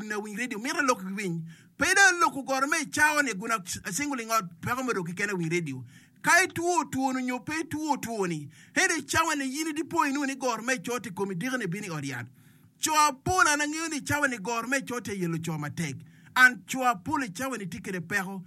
na win radio mira lok win peda lok gorme chao ne guna single ngot pega mo do kene win radio kai tuo no nyope tuo ni hele chao ne yini di po inu ni gorme choti komi dirne bini oriat chwa pola na ngini chao ne gorme chote yelo choma tek an chwa pole chao ne tikere pero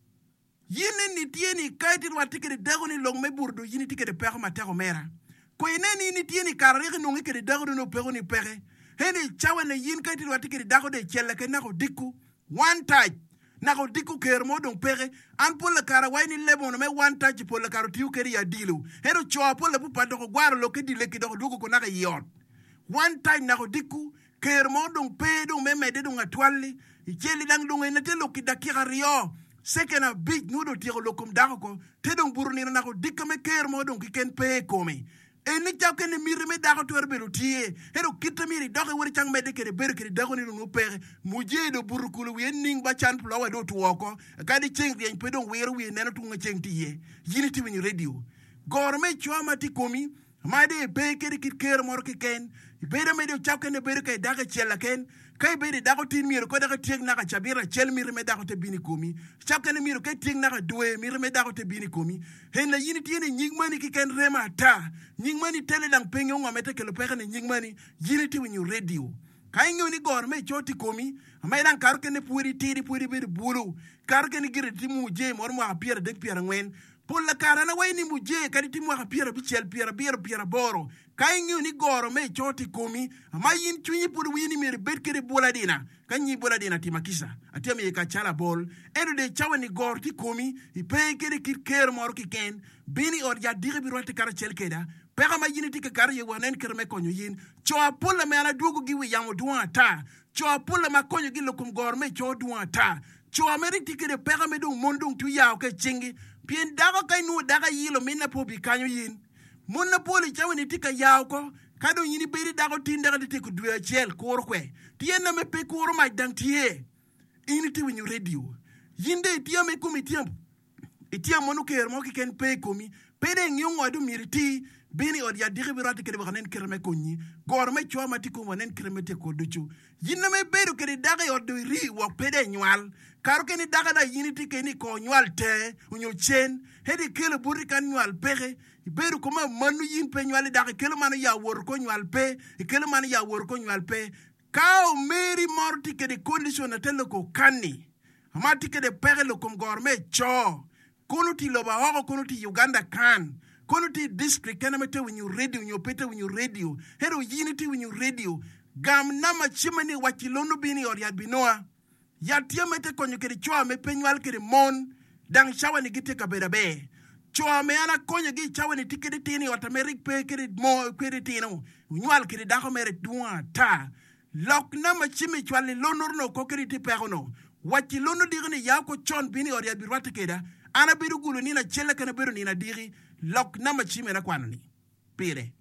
yini ni tieni kai ti wa tikere dago ni long me burdo yini tikere pero matero mera ko ineni ni tieni karre no ngikere dago no pero ni pere hele chao ne yin kai ti wa tikere dago de chelle ke na ko diku one touch na ko diku ker mo don pere an pole kara wayni lebo no me one touch pole karo tiu keri ya dilu hero chwa pole pu pado ko gwaro lo ke dile ki do dugo ko na ka yot one time na ko diku ker mo don pe don me mede don atwalle ikeli dang don ene te lo ki dakira rio sekena big nudo tiro lo kum dago ko te don burni na ko dikka me ker mo don ki ken pe komi eni chapke ni miri me dago to erbelu tie hero kitta miri doge wori chang mede kere ber kere dago ni no pere muje do burukulu wi ning ba chan plo do to woko kadi cheng yen pe don wer wi neno tunga cheng tie yini ti wini radio gorme choma ti komi made be kere kere mor ki ken be me do chapke ne ber kay daga chela ken kay be dago tin miri ko daga tiek na ka chabira chel miri me dago te bini komi chapke ne miri kay tiek na ka duwe miri me dago te bini komi hen la yini ti ne nyigmani ki ken rema ta nyingmani tele dang penyo ngamete ke lo pere ne nyingmani yini ti wini radio kay ngoni gorme choti komi may dan kar ke ne puri tiri puri be bulu kar ke ne gire ti mu je mor mo apira de pira ngwen pol la karana wayni mu je kadi ti mo apira bi chel pira boro kay ngoni gorme choti komi may yin chunyi pur wini mere bet ke boladina kanyi boladina ti makisa ateme ka chala bol endo de chawani gor ti komi ipe ke de ker mor ki ken bini or ya dire bi rote kar chel keda pega ma yini tike kar ye wonen kerme konyo yin choa pula me ala dugu giwi yamo duwa ta choa pula ma konyo gi lokum gorme cho duwa ta choa meri tike de pega me dung mondung tu yaw ke chingi pien daga kay nu daga yilo minna po bi kanyo yin monna poli chawani tika yaw ko kado yini beri dago tindaga de tiku duya chel korkwe tiena me pe koro ma dang tie ini ti wini radio yinde tiya me kumi tiam itia monu ker mo ki ken pe komi pede nyongo adu miriti bini od ya diri birati kede bakanen kerme konyi gorme choma tiko monen kerme te koduchu yinna me beru kede daga yodo ri wo pede nywal karo keni daga da yiniti keni ko nywal te unyo chen hedi kele buri kan nywal pere beru koma manu yin pe nywal daga kele manu ya wor ko nywal pe kele manu ya wor ko nywal pe kao meri morti kede condition na tele ko kanni amati kede pere lo kom gorme cho kono ti loba wako kono ti Uganda kan kono ti district kana mete when you radio nyopete when you radio hero unity when you radio gam nama chimani wachilono bini or yad binoa yatia mete konyo kede choa me penywal kede mon dang shawa ni gite kabeda be choa me ana konyo gi chawa ni tikede tini or tamerik pe kede mo kede tino nywal kede dako mere duwa ta lok nama chimi chwali lonor no kokeri ti perono wachilono digni yako chon bini or yad birwate keda ana biru gulu ni na chela kana biru ni na diri lok nama chime na kwanani pire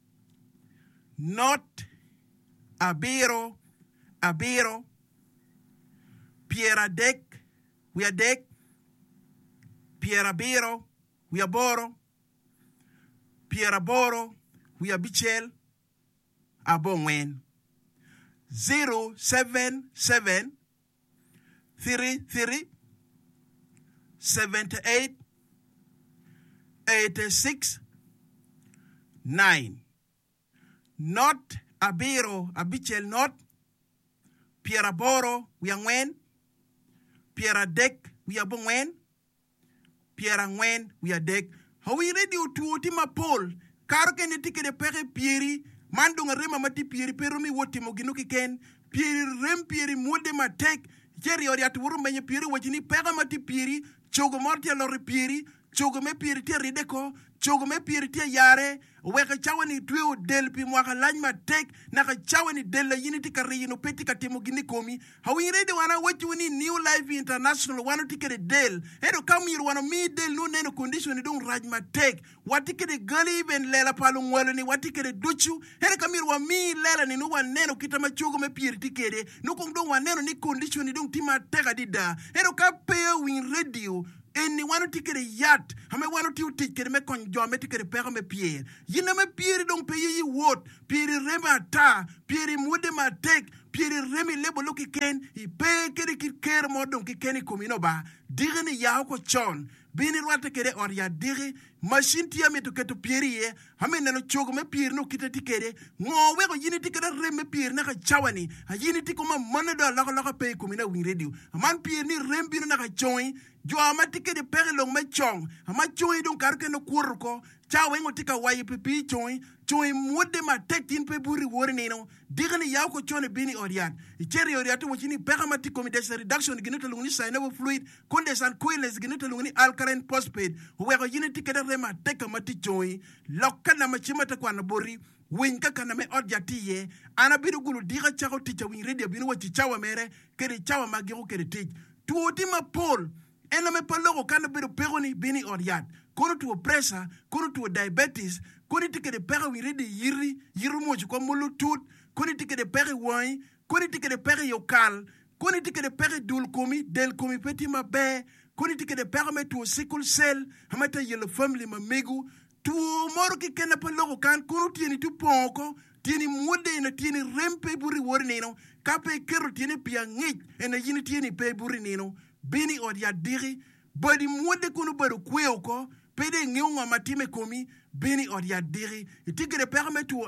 not abiro piera dek we are dek piera biro we are boro piera boro we are bichel abongwen 077 33 78 86 9 not abiro abichel not piera boro we are ngwen piera dek we are bongwen piera ngwen we are dek how we ready to ultima pol karo ken tike de pere pieri mandunga rema mati pieri pero mi woti mo ginuki ken pieri rem pieri mode ma tek jeri ori aturu menye pieri wajini pega mati pieri chogo morti lor pieri chogo me pieri te rideko chogo me pieri te yare weka chawani tuyo del pi mwaka lanyma tek naka chawani del la unity kari no peti katimo gini komi hawi ready wana wati wani New Life International wana tikere del edo kamiru wana mi del no neno condition don rajma tek wati kere gali ben lela palu ngwelo ni wati kere duchu edo kamiru wa mi lela ni no wana neno kitama chogo me pieri tikere no kong don wana neno ni condition don tima teka dida edo kapea win radio eni wano tikere yat hame wano tiu tikere me konjo me tikere pere me pier yina me pieri don pe yi wot pieri rema ta pieri mode ma tek pieri remi lebo lo ki ken I pe kede ki ker modon ki ken komino ba dire ni ya ko chon bini rwata kede or ya dire machine tia me to keto pieri ye hame nano chogo me pieri no kita tikede ngo we ko yini tikede remi pieri na ka chawani a yini tikoma monodo lako pe komina wing radio man pieri ni rembi na ka join jo amatike de pere long me chong ama choi don karke no kurko chawe ngotika wayi pipi choi mode ma tekin pe buri wori nino digani yaw ko chone bini oriat icheri oriat wo chini pere mati comidation reduction gineta lungni sainable fluid condensate coils gineta lungni alkaline phosphate we ko yini tikede rema teka mati choi lokana machimata kwana bori winka kana me odjati ye ana bidu gulu diga chako ticha wing radio binu wo chawa mere kede chawa magiru kede tich tuoti ma pol ena me palogo kana bidu pegoni bini oriat kono to pressure kono to diabetes kono tike de pere wing radio yiri mochi ko mulutut kono tike de pere wine kono tike de pere yokal kono tike de pere dul komi del komi petit ma be kono tike de pere me to sickle cell hamata yellow family ma megu tu moro ki kena palogo kan kono tieni tu ponko tieni mode na tieni rempe buri wori nino kape kero tieni pia ngik ena yini tieni pe buri nino bini odia diri bodi mode kono bado kweo pede ngeunga matime komi bini odia diri itike de permet to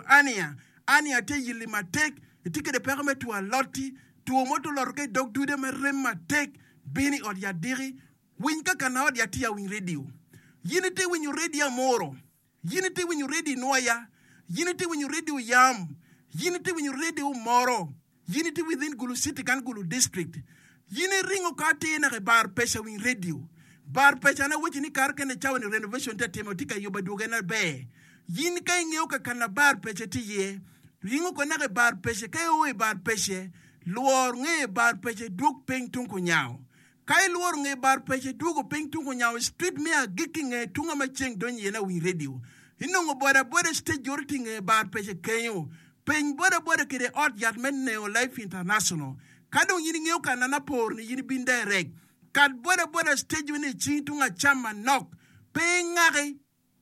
ania te yili matek itike de permet to loti to moto lorke dog dude me rem matek bini odia diri winka kana odia tia wing radio yinite when you radio moro yinite when you radio noya yinite when you radio yam yinite when you radio moro yinite within Gulu City kan Gulu district yini ringo kate na bar pesha wing radio bar pesha na wuchi ni karke ne chawa ni renovation te temotika yoba duge na be yini kai ngeo ka kana bar pesha ti ye ringo ko na bar pesha kai o bar pesha luor nge bar pesha duk peng tunku nyao kai luor nge bar pesha dugo peng tunku nyao street me a giking nge tunga macheng don ye na wing radio inongo boda stage jorti nge bar pesha kenyo peng boda kede ot yat men neo life international kado yini ngeo kana na por ni yini bin direct kad boda stage wini chintunga chama nok pengare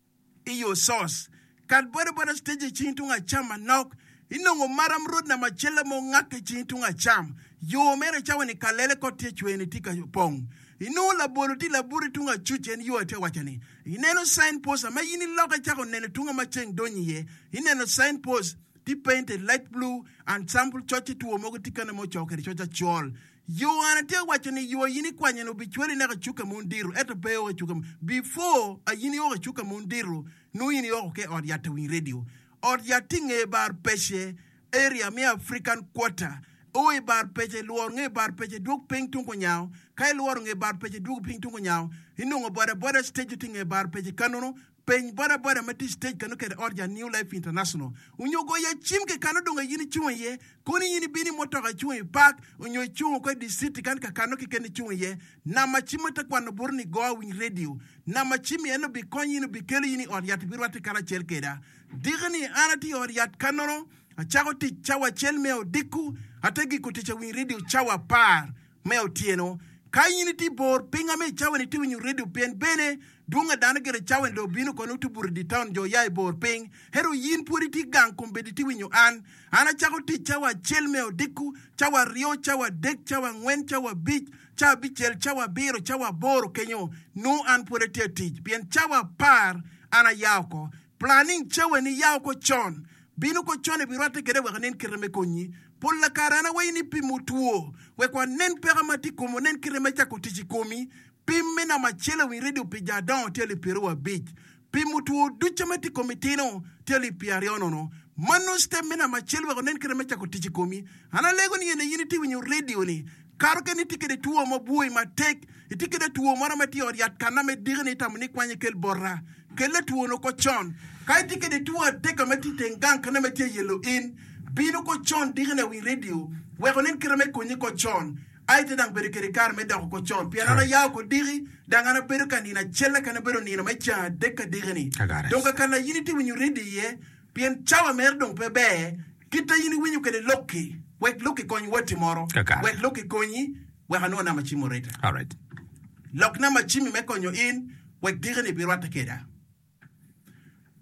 iyo sauce kad boda stage chintunga chama nok inongo maram road na machela mo ngake chintunga cham yo mere chawa ni kalele kote chweni tika pong ino laburi tunga chuchen yo ate wachani ineno signpost ama yini loka chako nene tunga macheng donyi ye ineno signpost ti painted light blue and sample chochi tuwo mogo tika na mo chokere chocha chol yo anate wachani yo yini kwanya no bichweli na chuka mundiru eto peo chuka before a yini yo chuka mundiru no yini yo ke or yata wing radio or yatinge bar peshe area me African quarter o bar peche luor nge bar peche duk ping tunko nyao kai luor nge bar peche duk ping tunko nyao inongo boda stage tinge bar peche kanono pen boda mati stage kanu ke orja New Life International unyogo ya chimke kanu donga yini chuon ye koni yini bini motoka chuon park unyo chuon ko di city kan ka kanu ke ken chuon ye na machimo ta kwano burni go wing radio na machimi eno bi konyi no bi kele yini orja tibirwati kala chelkeda digani anati orja kanono achago ti chawa chelmeo diku ategi kuticha wing radio chawa par meo tieno kayini ti bor pinga me chawa ni ti wing radio pen bene dunga dana gere chawa ndo binu kono tu burdi town jo yai bor ping hero yin puri ti gang kompetiti winyo ana chago ti chawa chelmeo diku chawa rio chawa dek chawa ngwen chawa bich chawa bichel chawa biro chawa boro kenyo no an puri ti pien chawa par ana yauko planning chawa ni yauko chon binu ko chone birate gere wakanen kireme konyi pola karana wayini pimutuo wekwa nen peramati komo nen kireme chako tiji komi pimme na machele wing radio pijadon teli peruwa beach pimutuo duchamati komitino teli piariono no manu stemme na machele wako nen kireme chako tiji komi ana lego ni yene yini ti winyo radio ni karoke ni tikede tuo mabuoi matek itikede tuo mara mati oriat kaname digni tamni kwanye kel borra kele tuo no ko chon kai tikede tuo teka mati tengang kaname ti yellow in bino ko chon digna wing radio weko nen kireme konyi ko chon aite dang beri kere kar me dang ko chon piana na yaw ko diri dangana beru kanina chella kana beru ni na mecha deka digni donc kana unity when you ready ye pien chawa mer dong pebe kita yini winyu kede loki wek loki konyi wati moro wek loki konyi we hano na machimo reta all right lok na machimi me konyo in wek digni birwata keda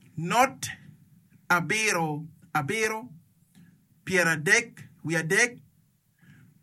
not abero piera dek we are dek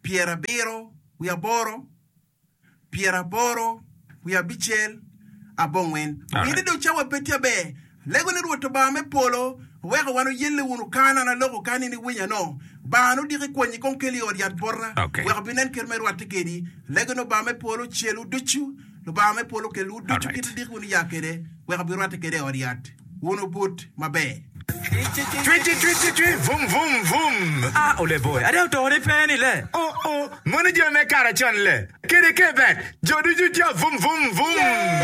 Piera Biro, we are Boro, Piera Boro, we are Bichel, a Bongwen. We did do Chawa Petia Bay, Legoni Rotobame Polo, where one yellow Unukana and a local can in the winner no. Bano di Requani Conkeli or Yat Borra, we have been in Kermeru Atikedi, Legono Bame Polo, Chelu Duchu, Lubame Polo Kelu, Duchu Kiti Yakede, where have been Ratikede or Yat. Uno boot, my bay. Vum vum vum. Ah, ole boy. I don't know penny le. Oh, money je me cara chanle. Kede kebet. Jodu juja vum vum vum.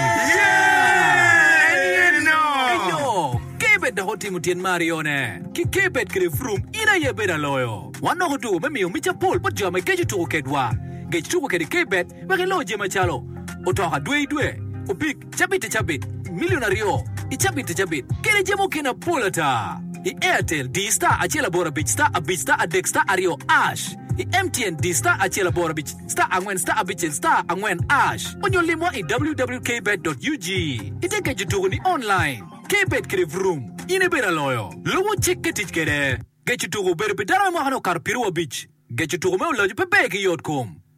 Yeah. No. Kebet the hoti mutien Marione. Ki kebet kre frum ina ye beda loyo. Wano hodu me mi umicha pol but jo me keju to kedwa. Geju to kede kebet we lo je machalo. Otoha dwe. Opik chabit. Millionario. Ichapit. Kere jemo kena polata. I Airtel D-Star achela bora beach star a beach star a deck star ario ash. I MTN D-Star achela bora beach star angwen star a beach star angwen ash. On your limo in www.kbet.ug. Iteke jutugo ni online. Kbet kere vroom. Ine bera loyo. Lowo chikke tichkere. Get jutugo bere bedara mahano karpiruwa beach. Get jutugo me uloju pepeke yotkom.